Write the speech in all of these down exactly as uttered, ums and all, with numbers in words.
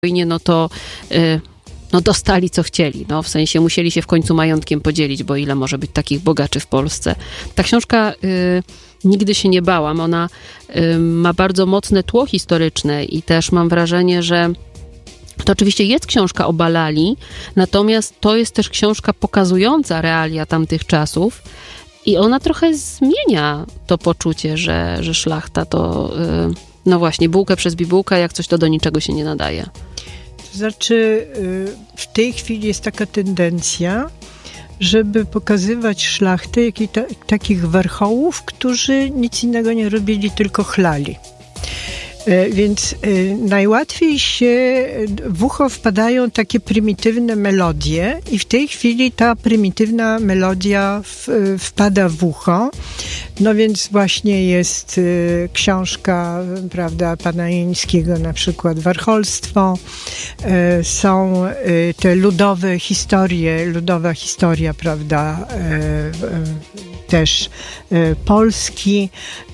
wojnie, no to y, no dostali co chcieli, no w sensie musieli się w końcu majątkiem podzielić, bo ile może być takich bogaczy w Polsce. Ta książka y, nigdy się nie bałam, ona y, ma bardzo mocne tło historyczne i też mam wrażenie, że to oczywiście jest książka o Balali, natomiast to jest też książka pokazująca realia tamtych czasów i ona trochę zmienia to poczucie, że, że szlachta to, y, no właśnie, bułkę przez bibułkę, jak coś to do niczego się nie nadaje. To znaczy, w tej chwili jest taka tendencja, żeby pokazywać szlachtę, jak i ta, takich warchołów, którzy nic innego nie robili, tylko chlali. Więc najłatwiej się w ucho wpadają takie prymitywne melodie i w tej chwili ta prymitywna melodia w, wpada w ucho. No więc właśnie jest książka, prawda, pana Jońskiego, na przykład Warcholstwo. Są te ludowe historie, ludowa historia, prawda, też Polski.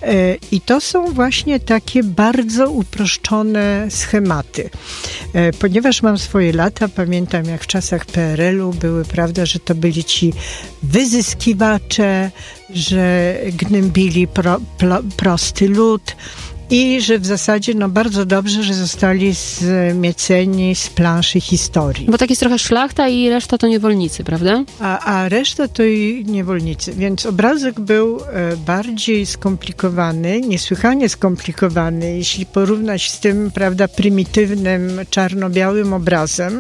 I to są właśnie takie bardzo uproszczone schematy. Ponieważ mam swoje lata, pamiętam jak w czasach P R L u były, prawda, że to byli ci wyzyskiwacze, że gnębili pro, pro, prosty lud i że w zasadzie no bardzo dobrze, że zostali zmieceni z planszy historii. Bo tak jest trochę szlachta i reszta to niewolnicy, prawda? A, a reszta to i niewolnicy. Więc obrazek był e, bardziej skomplikowany, niesłychanie skomplikowany, jeśli porównać z tym, prawda, prymitywnym, czarno-białym obrazem.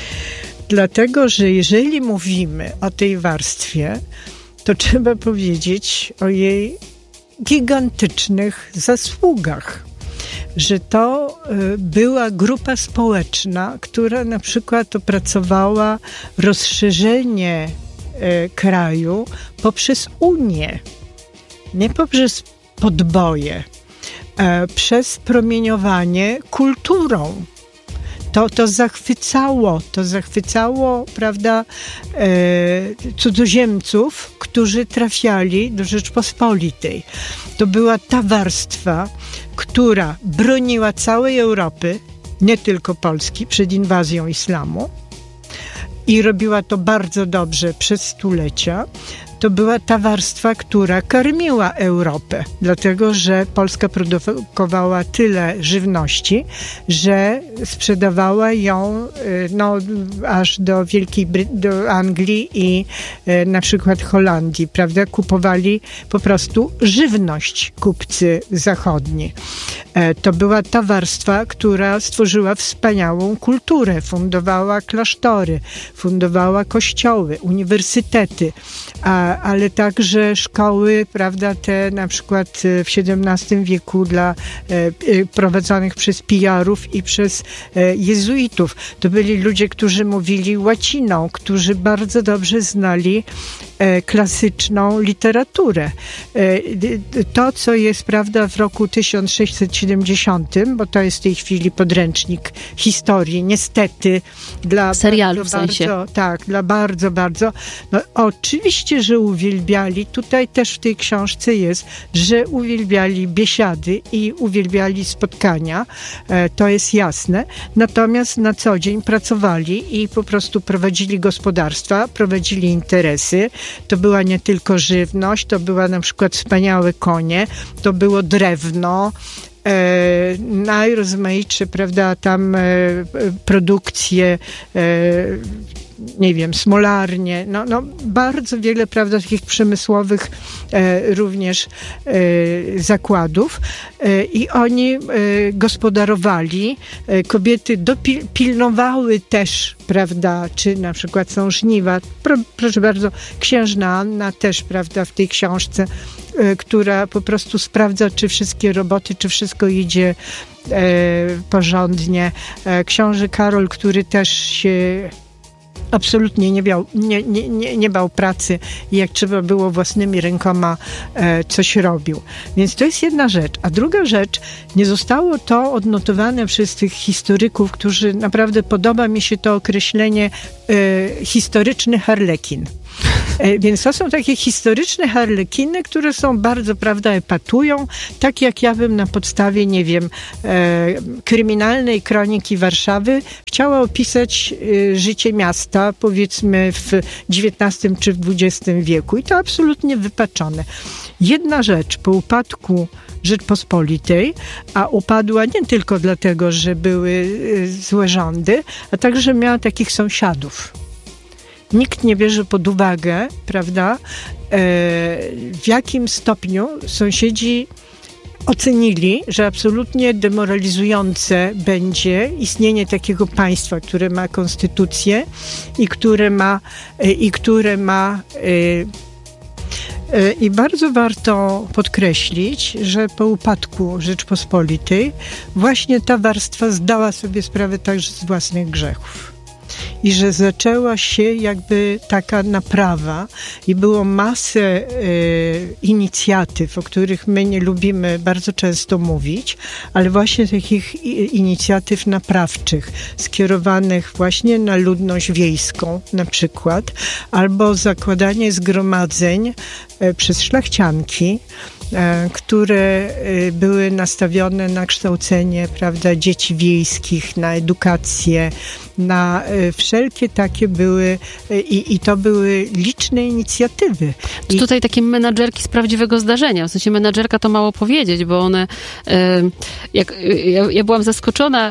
Dlatego, że jeżeli mówimy o tej warstwie, to trzeba powiedzieć o jej gigantycznych zasługach, że to była grupa społeczna, która na przykład opracowała rozszerzenie kraju poprzez Unię, nie poprzez podboje, przez promieniowanie kulturą. To, to zachwycało, to zachwycało, prawda, e, cudzoziemców, którzy trafiali do Rzeczpospolitej. To była ta warstwa, która broniła całej Europy, nie tylko Polski, przed inwazją islamu i robiła to bardzo dobrze przez stulecia. To była ta warstwa, która karmiła Europę, dlatego że Polska produkowała tyle żywności, że sprzedawała ją no, aż do Wielkiej Bry- do Anglii i e, na przykład Holandii, prawda? Kupowali po prostu żywność kupcy zachodni. E, to była ta warstwa, która stworzyła wspaniałą kulturę, fundowała klasztory, fundowała kościoły, uniwersytety, a ale także szkoły, prawda, te na przykład w siedemnastym wieku dla e, prowadzonych przez pijarów i przez e, jezuitów. To byli ludzie, którzy mówili łaciną, którzy bardzo dobrze znali e, klasyczną literaturę. E, to, co jest, prawda, w roku tysiąc sześćset siedemdziesiątym, bo to jest w tej chwili podręcznik historii, niestety dla serialu bardzo, w sensie. bardzo, tak, dla bardzo, bardzo, no oczywiście, że uwielbiali, tutaj też w tej książce jest, że uwielbiali biesiady i uwielbiali spotkania, e, to jest jasne, natomiast na co dzień pracowali i po prostu prowadzili gospodarstwa, prowadzili interesy, to była nie tylko żywność, to była na przykład wspaniałe konie, to było drewno, E, najrozmaitsze, prawda, tam e, produkcje, e, nie wiem, smolarnie, no, no bardzo wiele, prawda, takich przemysłowych e, również e, zakładów e, i oni e, gospodarowali, e, kobiety dopil- pilnowały też, prawda, czy na przykład są żniwa, Pro, proszę bardzo, księżna Anna też, prawda, w tej książce, e, która po prostu sprawdza, czy wszystkie roboty, czy wszystko idzie e, porządnie. E, książę Karol, który też się absolutnie nie, miał, nie, nie, nie, nie bał pracy i jak trzeba było własnymi rękoma e, coś robił. Więc to jest jedna rzecz. A druga rzecz, nie zostało to odnotowane przez tych historyków, którzy naprawdę, podoba mi się to określenie e, historyczny harlekin. Więc to są takie historyczne harlekiny, które są bardzo, prawda, epatują, tak jak ja bym na podstawie, nie wiem, e, kryminalnej kroniki Warszawy chciała opisać e, życie miasta, powiedzmy w dziewiętnastym czy w dwudziestym wieku. I to absolutnie wypaczone. Jedna rzecz, po upadku Rzeczpospolitej, a upadła nie tylko dlatego, że były złe rządy, a także miała takich sąsiadów. Nikt nie bierze pod uwagę, prawda, w jakim stopniu sąsiedzi ocenili, że absolutnie demoralizujące będzie istnienie takiego państwa, które ma konstytucję i które ma, i które ma I bardzo warto podkreślić, że po upadku Rzeczpospolitej właśnie ta warstwa zdała sobie sprawę także z własnych grzechów. I że zaczęła się jakby taka naprawa i było masę y, inicjatyw, o których my nie lubimy bardzo często mówić, ale właśnie takich inicjatyw naprawczych, skierowanych właśnie na ludność wiejską na przykład, albo zakładanie zgromadzeń y, przez szlachcianki, które były nastawione na kształcenie, prawda, dzieci wiejskich, na edukację, na wszelkie takie były i, i to były liczne inicjatywy. I tutaj takie menadżerki z prawdziwego zdarzenia. W sensie menadżerka to mało powiedzieć, bo one, jak ja, ja byłam zaskoczona,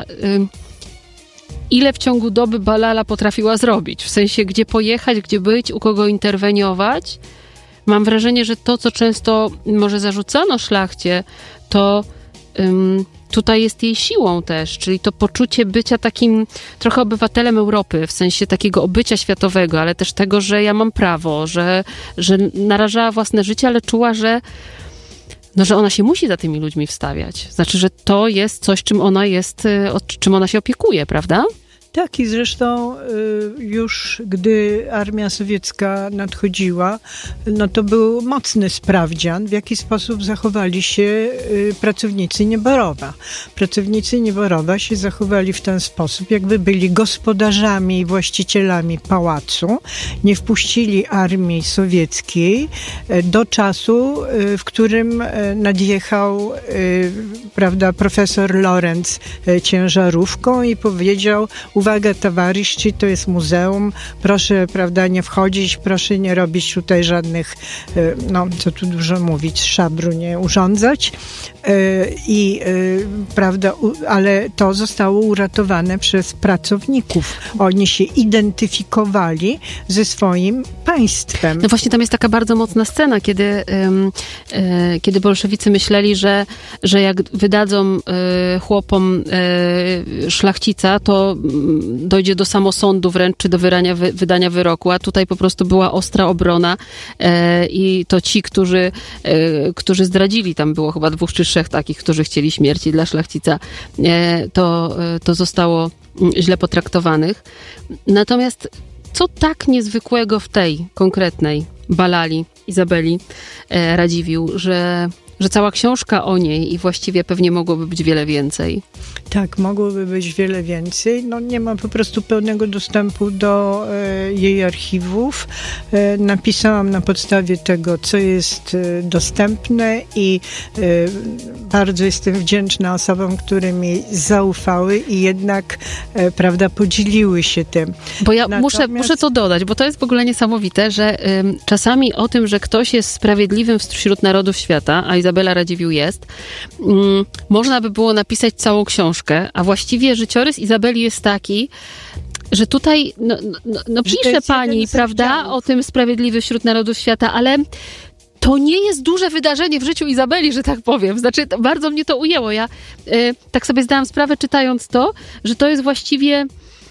ile w ciągu doby Balala potrafiła zrobić. W sensie, gdzie pojechać, gdzie być, u kogo interweniować. Mam wrażenie, że to, co często może zarzucano szlachcie, to um, tutaj jest jej siłą też, czyli to poczucie bycia takim trochę obywatelem Europy, w sensie takiego obycia światowego, ale też tego, że ja mam prawo, że, że narażała własne życie, ale czuła, że no, że ona się musi za tymi ludźmi wstawiać. Znaczy, że to jest coś, czym ona jest, czym ona się opiekuje, prawda? Tak, i zresztą już gdy armia sowiecka nadchodziła, no to był mocny sprawdzian, w jaki sposób zachowali się pracownicy Nieborowa. Pracownicy Nieborowa się zachowali w ten sposób, jakby byli gospodarzami i właścicielami pałacu. Nie wpuścili armii sowieckiej do czasu, w którym nadjechał, prawda, profesor Lorenz ciężarówką i powiedział: uwaga, towarzyszy, to jest muzeum, proszę, prawda, nie wchodzić, proszę nie robić tutaj żadnych, no co tu dużo mówić, szabru nie urządzać. I prawda, ale to zostało uratowane przez pracowników. Oni się identyfikowali ze swoim państwem. No właśnie tam jest taka bardzo mocna scena, kiedy, kiedy bolszewicy myśleli, że, że jak wydadzą chłopom szlachcica, to dojdzie do samosądu wręcz, czy do wydania, wydania wyroku, a tutaj po prostu była ostra obrona i to ci, którzy, którzy zdradzili, tam było chyba dwóch czy trzech takich, którzy chcieli śmierci dla szlachcica, to, to zostało źle potraktowanych. Natomiast co tak niezwykłego w tej konkretnej Balali, Izabeli Radziwiłł, że, że cała książka o niej i właściwie pewnie mogłoby być wiele więcej. Tak, mogłoby być wiele więcej. No nie ma po prostu pełnego dostępu do e, jej archiwów. E, napisałam na podstawie tego, co jest e, dostępne i e, bardzo jestem wdzięczna osobom, które mi zaufały i jednak, e, prawda, podzieliły się tym. Bo ja Natomiast... muszę, muszę to dodać, bo to jest w ogóle niesamowite, że e, czasami o tym, że ktoś jest sprawiedliwym wśród narodów świata, a Izabela Radziwiłł jest, m, można by było napisać całą książkę, a właściwie życiorys Izabeli jest taki, że tutaj, no, no, no pisze pani, prawda, o tym sprawiedliwy wśród narodów świata, ale to nie jest duże wydarzenie w życiu Izabeli, że tak powiem. Znaczy, bardzo mnie to ujęło. Ja y, tak sobie zdałam sprawę, czytając to, że to jest właściwie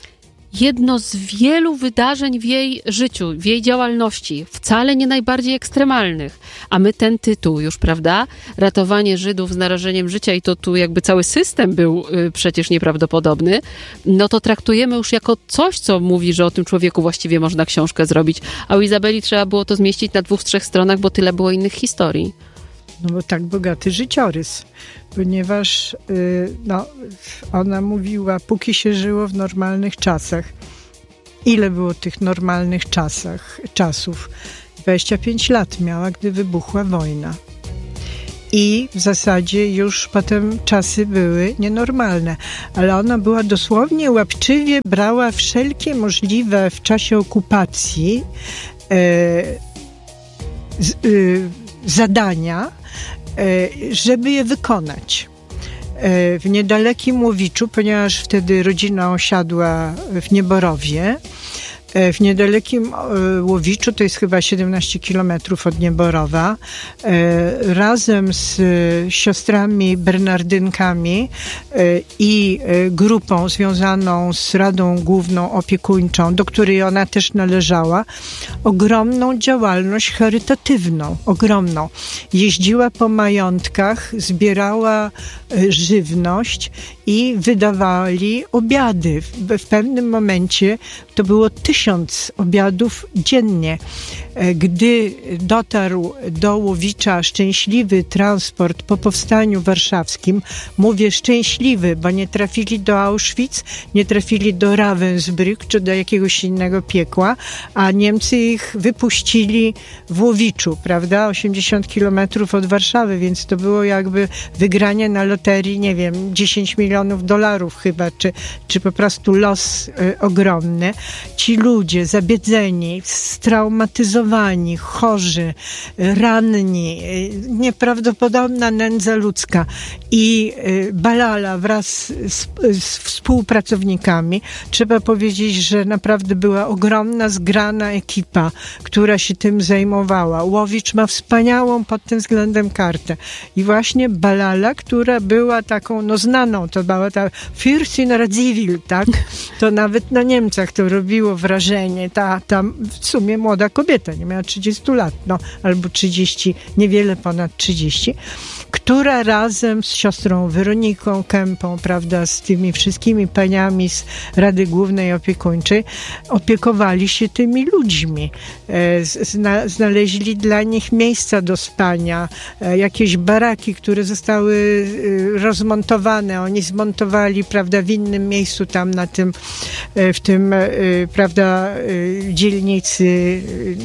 jedno z wielu wydarzeń w jej życiu, w jej działalności, wcale nie najbardziej ekstremalnych. A my ten tytuł już, prawda? Ratowanie Żydów z narażeniem życia i to tu jakby cały system był y, przecież nieprawdopodobny, no to traktujemy już jako coś, co mówi, że o tym człowieku właściwie można książkę zrobić. A u Izabeli trzeba było to zmieścić na dwóch, trzech stronach, bo tyle było innych historii. No bo tak bogaty życiorys, ponieważ yy, no, ona mówiła, póki się żyło w normalnych czasach. Ile było tych normalnych czasach, czasów? dwadzieścia pięć lat miała, gdy wybuchła wojna. I w zasadzie już potem czasy były nienormalne. Ale ona była dosłownie łapczywie, brała wszelkie możliwe w czasie okupacji e, z, e, zadania, e, żeby je wykonać. E, w niedalekim Łowiczu, ponieważ wtedy rodzina osiadła w Nieborowie, w niedalekim Łowiczu, to jest chyba siedemnaście kilometrów od Nieborowa, razem z siostrami Bernardynkami i grupą związaną z Radą Główną Opiekuńczą, do której ona też należała, ogromną działalność charytatywną, ogromną. Jeździła po majątkach, zbierała żywność i wydawali obiady. W, w pewnym momencie to było tysiąc obiadów dziennie. Gdy dotarł do Łowicza szczęśliwy transport po powstaniu warszawskim, mówię szczęśliwy, bo nie trafili do Auschwitz, nie trafili do Ravensbrück czy do jakiegoś innego piekła, a Niemcy ich wypuścili w Łowiczu, prawda, osiemdziesiąt kilometrów od Warszawy, więc to było jakby wygranie na loterii, nie wiem, dziesięć milionów dolarów chyba, czy, czy po prostu los y, ogromny. Ci ludzie zabiedzeni, straumatyzowani, chorzy, ranni, y, nieprawdopodobna nędza ludzka i y, Balala wraz z, z współpracownikami, trzeba powiedzieć, że naprawdę była ogromna, zgrana ekipa, która się tym zajmowała. Łowicz ma wspaniałą pod tym względem kartę. I właśnie Balala, która była taką, no znaną, to była ta Fürstin Radziwiłł, tak? To nawet na Niemcach to robiło wrażenie. Ta, ta w sumie młoda kobieta, nie miała trzydziestu lat, no, albo trzydzieści, niewiele ponad trzydzieści, która razem z siostrą Weroniką Kępą, prawda, z tymi wszystkimi paniami z Rady Głównej Opiekuńczej, opiekowali się tymi ludźmi. Zna, znaleźli dla nich miejsca do spania, jakieś baraki, które zostały rozmontowane. Oni zmontowali, prawda, w innym miejscu tam na tym, w tym, prawda, dzielnicy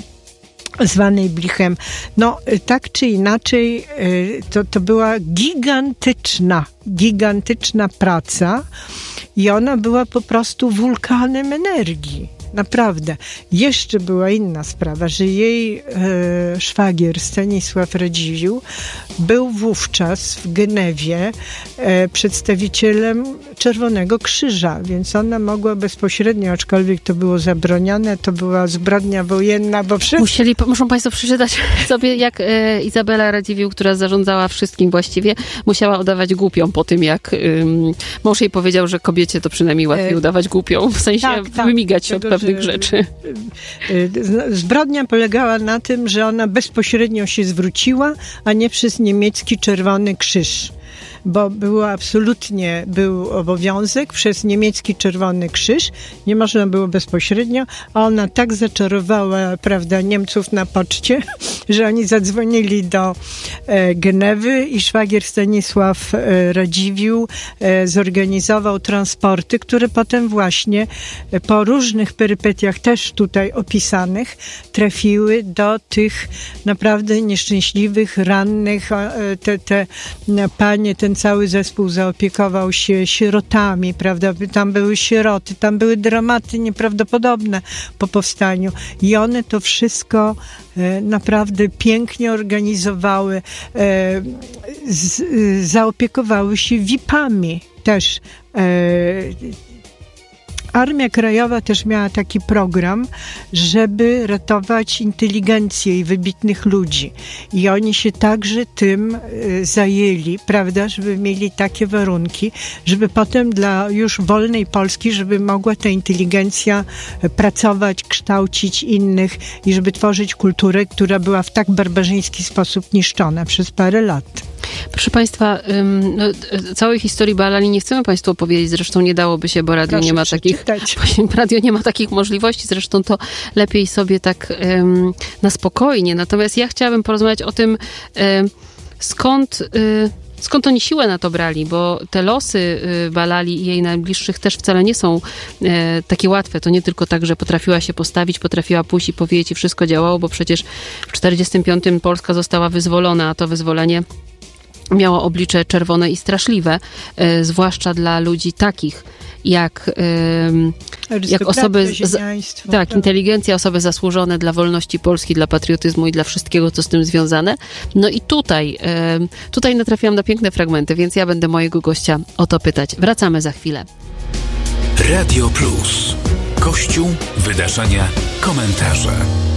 zwanej Blichem. No, tak czy inaczej, to, to była gigantyczna, gigantyczna praca i ona była po prostu wulkanem energii. Naprawdę. Jeszcze była inna sprawa, że jej e, szwagier Stanisław Radziwiłł był wówczas w Genewie e, przedstawicielem Czerwonego Krzyża, więc ona mogła bezpośrednio, aczkolwiek to było zabronione, to była zbrodnia wojenna, bo wszyscy... Musieli, muszą państwo przeczytać sobie, jak e, Izabela Radziwiłł, która zarządzała wszystkim właściwie, musiała udawać głupią po tym, jak ym, mąż jej powiedział, że kobiecie to przynajmniej łatwiej e, udawać głupią, w sensie tak, tak, wymigać się od pewnych rzeczy. Zbrodnia polegała na tym, że ona bezpośrednio się zwróciła, a nie przez niemiecki Czerwony Krzyż. Bo było absolutnie, był obowiązek przez niemiecki Czerwony Krzyż, nie można było bezpośrednio, a ona tak zaczarowała, prawda, Niemców na poczcie, że oni zadzwonili do e, Genewy i szwagier Stanisław e, Radziwiłł e, zorganizował transporty, które potem właśnie e, po różnych perypetiach, też tutaj opisanych, trafiły do tych naprawdę nieszczęśliwych, rannych, e, te, te panie, ten cały zespół zaopiekował się sierotami, prawda? Tam były sieroty, tam były dramaty nieprawdopodobne po powstaniu i one to wszystko e, naprawdę pięknie organizowały, e, z, e, zaopiekowały się V I P-ami też. E, Armia Krajowa też miała taki program, żeby ratować inteligencję i wybitnych ludzi. I oni się także tym y, zajęli, prawda, żeby mieli takie warunki, żeby potem dla już wolnej Polski, żeby mogła ta inteligencja pracować, kształcić innych i żeby tworzyć kulturę, która była w tak barbarzyński sposób niszczona przez parę lat. Proszę państwa, ym, no, całej historii Balali nie chcemy państwu opowiedzieć, zresztą nie dałoby się, bo radio nie ma takich, radio nie ma takich możliwości, zresztą to lepiej sobie tak ym, na spokojnie. Natomiast ja chciałabym porozmawiać o tym, y, skąd y, skąd oni siłę na to brali, bo te losy Balali i jej najbliższych też wcale nie są e, takie łatwe. To nie tylko tak, że potrafiła się postawić, potrafiła pójść i powiedzieć i wszystko działało, bo przecież w czterdziestym piątym Polska została wyzwolona, a to wyzwolenie miało oblicze czerwone i straszliwe, e, zwłaszcza dla ludzi takich, jak, y, jak osoby, z, tak, tak, inteligencja, osoby zasłużone dla wolności Polski, dla patriotyzmu i dla wszystkiego, co z tym związane. No i tutaj, y, tutaj natrafiłam na piękne fragmenty, więc ja będę mojego gościa o to pytać. Wracamy za chwilę. Radio Plus. Kościół, wydarzenia, komentarze.